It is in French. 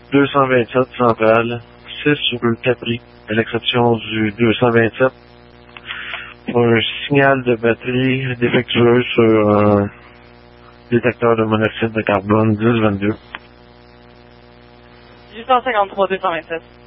227 centrale, 6 rue Capri, à l'exception du 227, pour un signal de batterie défectueux sur un détecteur de monoxyde de carbone 1022. 853 227.